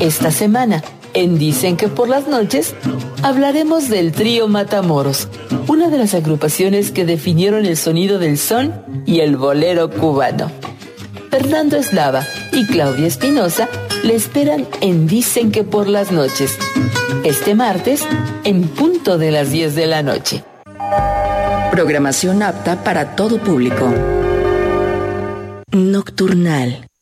Esta semana, en Dicen que por las noches, hablaremos del trío Matamoros, una de las agrupaciones que definieron el sonido del son y el bolero cubano. Fernando Eslava y Claudia Espinosa le esperan en Dicen que por las noches, este martes, en punto de las 10 de la noche. Programación apta para todo público. Nocturnal.